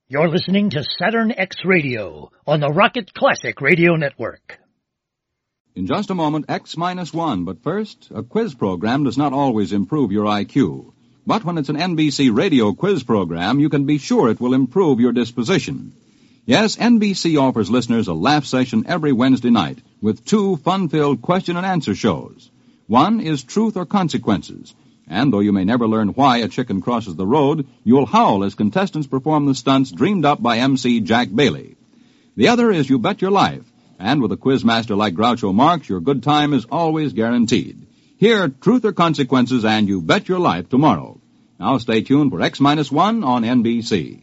You're listening to Saturn X Radio on the Rocket Classic Radio Network. In just a moment, X-1, but first, a quiz program does not always improve your IQ. But when it's an NBC radio quiz program, you can be sure it will improve your disposition. Yes, NBC offers listeners a laugh session every Wednesday night with 2 fun-filled question and answer shows. One is Truth or Consequences, and though you may never learn why a chicken crosses the road, you'll howl as contestants perform the stunts dreamed up by MC Jack Bailey. The other is You Bet Your Life, and with a quizmaster like Groucho Marx, your good time is always guaranteed. Hear Truth or Consequences and You Bet Your Life tomorrow. Now stay tuned for X-1 on NBC.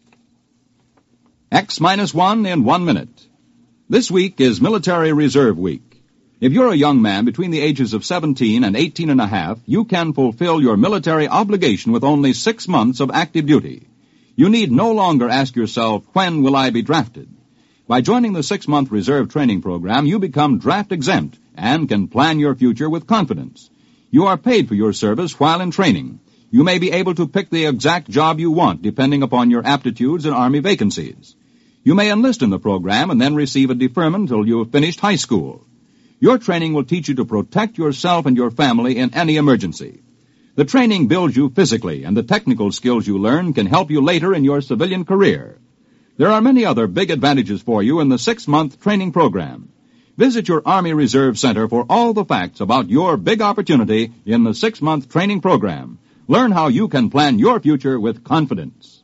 X-1 in 1 minute. This week is Military Reserve Week. If you're a young man between the ages of 17 and 18 and a half, you can fulfill your military obligation with only 6 months of active duty. You need no longer ask yourself, when will I be drafted? By joining the 6-month reserve training program, you become draft exempt and can plan your future with confidence. You are paid for your service while in training. You may be able to pick the exact job you want depending upon your aptitudes and Army vacancies. You may enlist in the program and then receive a deferment until you have finished high school. Your training will teach you to protect yourself and your family in any emergency. The training builds you physically, and the technical skills you learn can help you later in your civilian career. There are many other big advantages for you in the 6-month training program. Visit your Army Reserve Center for all the facts about your big opportunity in the 6-month training program. Learn how you can plan your future with confidence.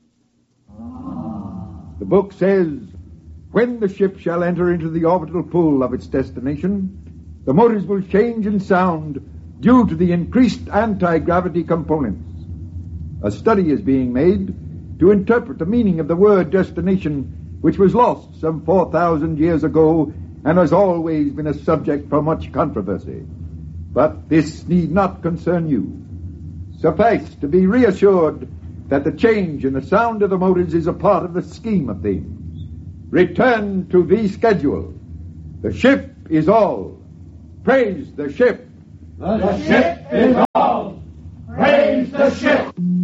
The book says, when the ship shall enter into the orbital pool of its destination, the motors will change in sound due to the increased anti-gravity components. A study is being made to interpret the meaning of the word destination, which was lost some 4,000 years ago and has always been a subject for much controversy. But this need not concern you. Suffice to be reassured that the change in the sound of the motors is a part of the scheme of things. Return to the schedule. The ship is all. Praise the ship. The ship is all. Praise the ship.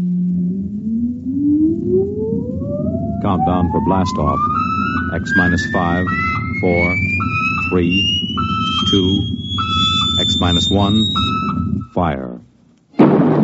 Countdown for blast-off. X-5, 4, 3, 2, X-1, fire.